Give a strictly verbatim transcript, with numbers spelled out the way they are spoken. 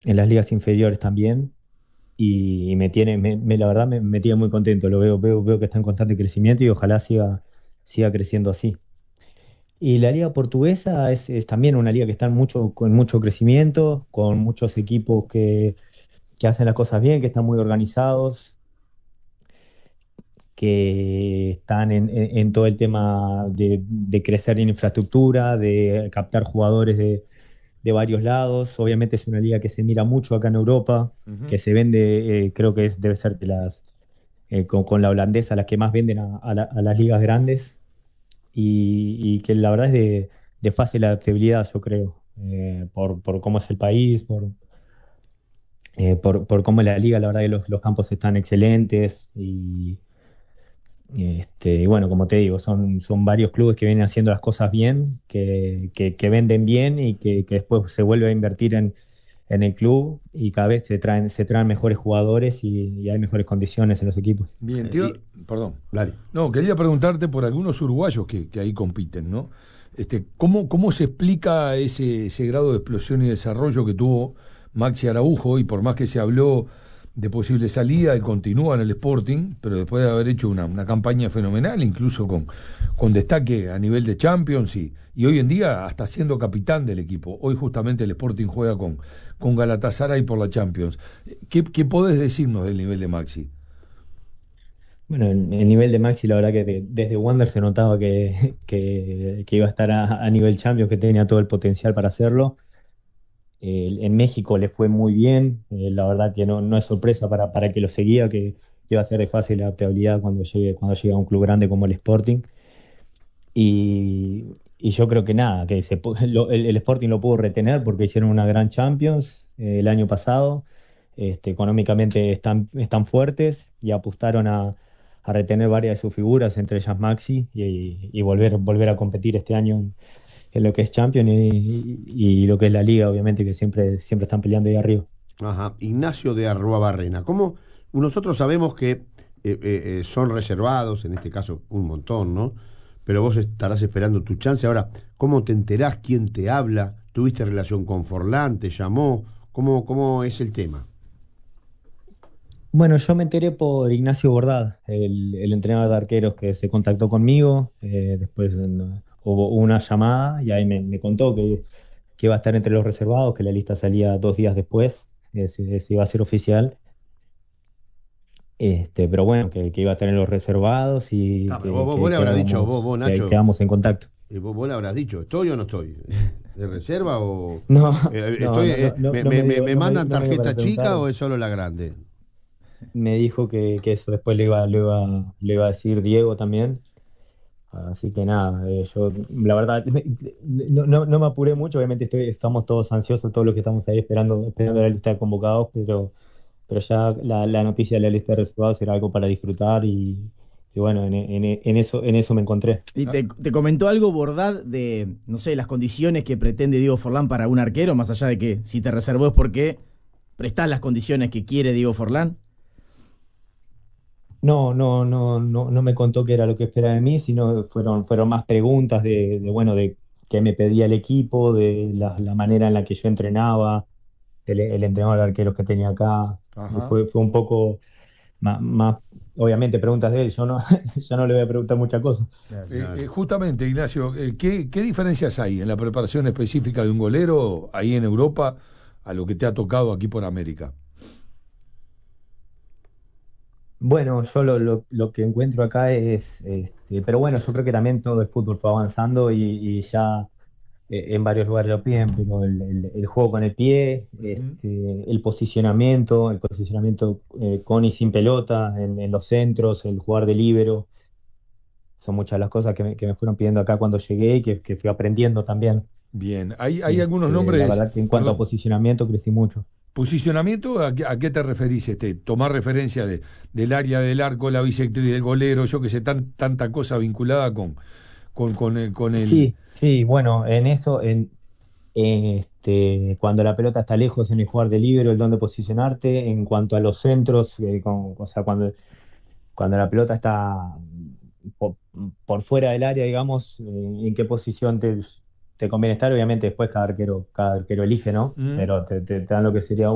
en las ligas inferiores también, y, y me tiene, me, me- la verdad me, me tiene muy contento. Lo veo, veo, veo que está en constante crecimiento y ojalá siga, siga creciendo así. Y la liga portuguesa es, es también una liga que está en mucho, con mucho crecimiento, con muchos equipos que, que hacen las cosas bien, que están muy organizados, que están en, en- en todo el tema de, de crecer en infraestructura, de captar jugadores de, de varios lados. Obviamente es una liga que se mira mucho acá en Europa, que Ujú. se vende, eh, creo que es- debe ser de las, eh, con, con la holandesa, las que más venden a, a la- a las ligas grandes, y, y que la verdad es de, de fácil adaptabilidad, yo creo, eh, por, por cómo es el país, por, eh, por, por cómo es la liga. La verdad que los, los campos están excelentes. Y Este, y bueno, como te digo, son, son varios clubes que vienen haciendo las cosas bien, que, que- que venden bien y que, que después se vuelve a invertir en, en el club, y cada vez se traen, se traen mejores jugadores, y, y hay mejores condiciones en los equipos. Bien, Eh, tío, y, perdón. dale. No, quería preguntarte por algunos uruguayos que, que ahí compiten, ¿no? Este, ¿cómo, cómo se explica ese, ese grado de explosión y desarrollo que tuvo Maxi Araujo? Y por más que se habló de posible salida, él continúa en el Sporting, pero después de haber hecho una, una campaña fenomenal, incluso con, con destaque a nivel de Champions, y, y hoy en día hasta siendo capitán del equipo. Hoy justamente el Sporting juega con, con Galatasaray por la Champions. ¿Qué, qué podés decirnos del nivel de Maxi? Bueno, el, el nivel de Maxi, la verdad que de- desde Wander se notaba que, que, que iba a estar a, a nivel Champions, que tenía todo el potencial para hacerlo. Eh, en México le fue muy bien. Eh, la verdad que no, no es sorpresa para, para el que lo seguía, que, que iba a ser de fácil adaptabilidad cuando llegue, cuando llegue a un club grande como el Sporting. Y, y yo creo que nada, que se, pu- lo- el, el Sporting lo pudo retener porque hicieron una gran Champions eh, el año pasado. Este, económicamente están, están fuertes, y apostaron a, a retener varias de sus figuras, entre ellas Maxi, y, y volver, volver a competir este año en, en lo que es Champions, y, y- y lo que es la Liga, obviamente, que siempre, siempre están peleando ahí arriba. Ajá, Ignacio de Arruabarrena. ¿Cómo? Nosotros sabemos que eh, eh, eh, son reservados, en este caso un montón, ¿no? Pero vos estarás esperando tu chance. Ahora, ¿cómo te enterás? ¿Quién te habla? ¿Tuviste relación con Forlán? ¿Te llamó? ¿Cómo, cómo es el tema? Bueno, yo me enteré por Ignacio Bordad, el, el entrenador de arqueros, que se contactó conmigo. Eh, después no, hubo una llamada y ahí me, me contó que, que iba a estar entre los reservados, que la lista salía dos días después, eh, se, se iba a hacer oficial. Este, pero bueno, que, que iba a estar en los reservados, y Ah, pero vos, que, vos, vos que le habrás dicho, vos, quedábamos, vos, que Nacho, quedamos en contacto. eh, vos, vos le habrás dicho, ¿estoy o no estoy? ¿De reserva o No, eh, no, estoy, no, eh, no, no, me, no me, me me- dio, me no me, mandan no me dio para tarjeta chica preguntar. o es solo la grande? Me dijo que, que eso después le iba, le iba, le iba a decir Diego también. Así que nada, eh, yo la verdad no, no, no me apuré mucho. Obviamente estoy, estamos todos ansiosos, todos los que estamos ahí esperando, esperando la lista de convocados, pero, pero ya la, la noticia de la lista de reservados era algo para disfrutar, y, y bueno, en, en- en eso, en eso me encontré. ¿Y Ah, te, te comentó algo Bordad de, no sé, las condiciones que pretende Diego Forlán para un arquero, más allá de que si te reservó es porque prestás las condiciones que quiere Diego Forlán? No, no, no, no, no me contó qué era lo que esperaba de mí, sino fueron, fueron más preguntas de, de, bueno, de qué me pedía el equipo, de la, la manera en la que yo entrenaba, el, el entrenador de arqueros que tenía acá. ajá. Fue, fue un poco más, más, obviamente, preguntas de él. Yo no, yo no le voy a preguntar muchas cosas. Claro. Eh, Claro. eh, justamente, Ignacio, eh, ¿qué, qué diferencias hay en la preparación específica de un golero ahí en Europa a lo que te ha tocado aquí por América? Bueno, yo lo, lo, lo que encuentro acá es, este, pero bueno, yo creo que también todo el fútbol fue avanzando, y, y ya eh, en varios lugares lo piden, pero el, el- el juego con el pie, Ujú. este, el posicionamiento, el posicionamiento eh, con y sin pelota, en, en los centros, el jugar de líbero, son muchas las cosas que me, que me fueron pidiendo acá cuando llegué, y que, que fui aprendiendo también. Bien, hay, hay algunos Este, la nombres, verdad que en cuanto a perdón, posicionamiento crecí mucho. posicionamiento, ¿a qué, a qué te referís? Este, tomar referencia de, del área del arco, la bisectriz del golero, yo que sé, tan, tanta cosa vinculada con, con, con el, con el... Sí, sí, bueno, en eso, en, este, cuando la pelota está lejos, en el jugar de líbero, el dónde posicionarte. En cuanto a los centros, eh, con- o sea, cuando, cuando la pelota está por, por fuera del área, digamos, eh, en qué posición te, te conviene estar. Obviamente después cada arquero, cada arquero elige, ¿no? ¿Mm? Pero te, te- te dan lo que sería